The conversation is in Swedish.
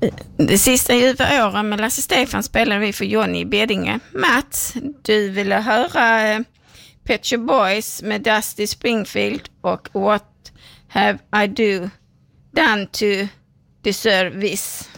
De sista ljuva åren med Lasse Stefan spelade vi för Johnny i Beddinge. Matt, du ville höra Pet Shop Boys med Dusty Springfield och What Have I Done to Deserve This?